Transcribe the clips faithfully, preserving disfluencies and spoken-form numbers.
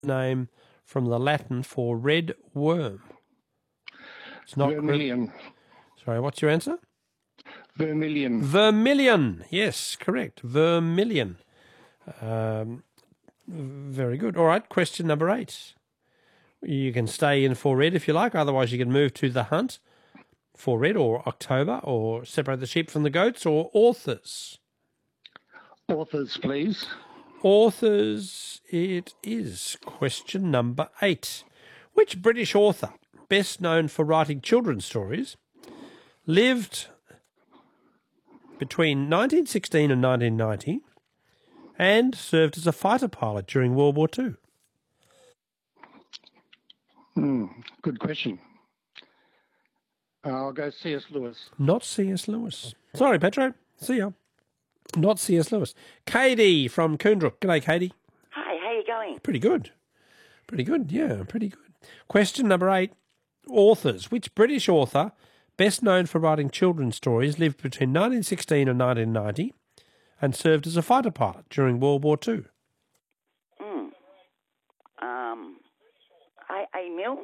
name from the Latin for red worm? It's not Vermilion. Sorry, what's your answer? Vermilion. Vermilion. Yes, correct. Vermilion. Um, very good. All right, question number eight. You can stay in for red if you like. Otherwise, you can move to the hunt for red or October or separate the sheep from the goats or authors. Authors, please. Authors it is. Question number eight. Which British author, best known for writing children's stories, lived between nineteen sixteen and nineteen ninety and served as a fighter pilot during World War Two? Hmm, good question. I'll go C S Lewis. Not C S Lewis. Sorry, Petro. See ya. Not C S Lewis. Katie from Koondrook. G'day, Katie. Hi, how you going? Pretty good. Pretty good, yeah, pretty good. Question number eight. Authors. Which British author, best known for writing children's stories, lived between nineteen sixteen and nineteen ninety and served as a fighter pilot during World War Two? Hmm. Um, A. A. Milne?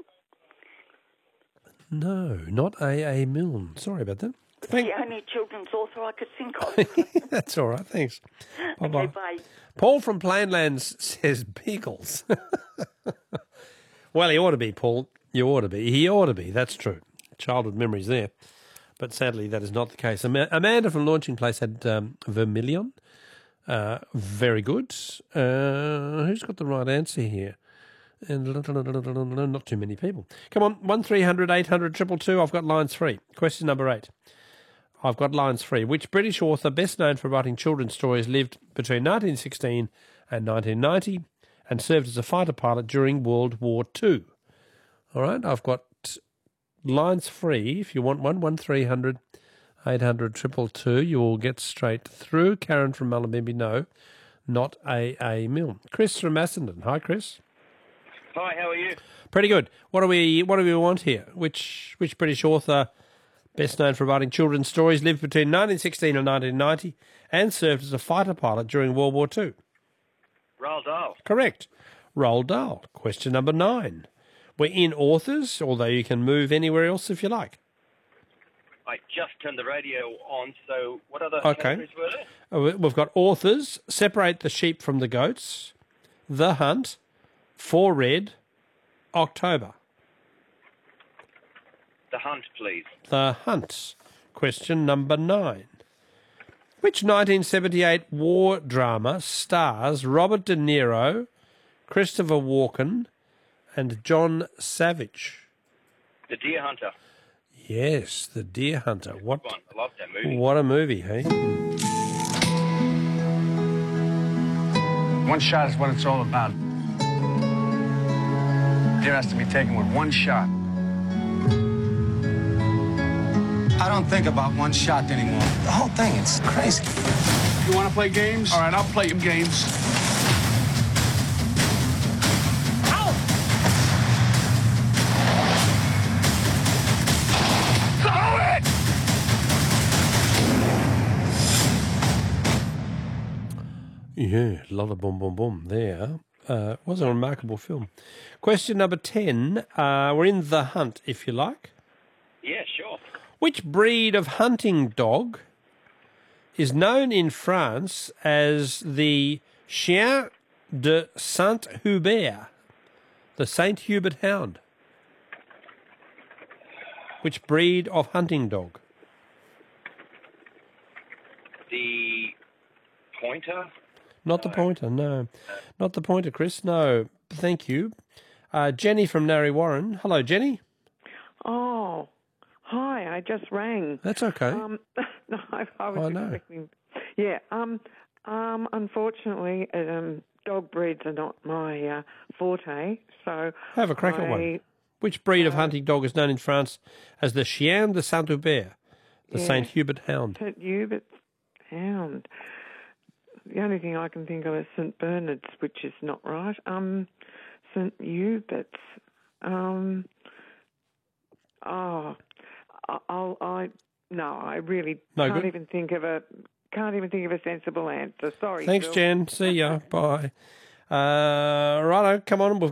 No, not A. A. Milne. Sorry about that. It's Thank- the only children's author I could think of. That's all right, thanks. Bye-bye. Okay, bye. Paul from Plainlands says beagles. Well, he ought to be, Paul. You ought to be. He ought to be. That's true. Childhood memories there. But sadly, that is not the case. Am- Amanda from Launching Place had um, Vermilion. Uh, very good. Uh, who's got the right answer here? And not too many people. Come on, one three hundred eight hundred two two two. I've got lines three. Question number eight. I've got lines three. Which British author, best known for writing children's stories, lived between nineteen sixteen and nineteen ninety and served as a fighter pilot during World War Two? All right, I've got lines free. If you want one, one three hundred eight hundred two two two. You will get straight through. Karen from Mullumbimby, no, not A. A. Milne. Chris from Macedon. Hi, Chris. Hi, how are you? Pretty good. What do we What do we want here? Which Which British author, best known for writing children's stories, lived between nineteen sixteen and nineteen ninety and served as a fighter pilot during World War Two? Roald Dahl. Correct. Roald Dahl. Question number nine. We're in authors, although you can move anywhere else if you like. I just turned the radio on, so what other Okay. categories were there? Uh, We've got authors, separate the sheep from the goats, The Hunt, For Red, October. The Hunt, please. The Hunt. Question number nine. Which nineteen seventy-eight war drama stars Robert De Niro, Christopher Walken, and John Savage? The Deer Hunter. Yes, The Deer Hunter. What? One. I love that movie. What a movie, hey? One shot is what it's all about. Deer has to be taken with one shot. I don't think about one shot anymore. The whole thing, it's crazy. You want to play games? All right, I'll play some games. Ow! Throw it! Yeah, a lot of boom, boom, boom there. Uh, it was a remarkable film. Question number ten. Uh, we're in The Hunt, if you like. Yeah, sure. Which breed of hunting dog is known in France as the Chien de Saint-Hubert, the Saint Hubert hound? Which breed of hunting dog? The Pointer. Not the pointer, no. Not the pointer, Chris, no. Thank you. Uh, Jenny from Narre Warren. Hello, Jenny. Oh, hi, I just rang. That's okay. Um, no, I, I was I know. expecting... Yeah, um, um, unfortunately, um, dog breeds are not my uh, forte, so... Have a crack I, at one. Which breed of hunting dog is known in France as the Chien de Saint-Hubert, the Yeah. Saint Hubert hound? Saint Hubert's hound. The only thing I can think of is Saint Bernard's, which is not right. Um, Saint Hubert's. Um, oh, I- I'll, I no, I really No can't good? even think of a can't even think of a sensible answer. Sorry. Thanks, Phil. Jen. See ya. Bye. Uh, righto, come on. We've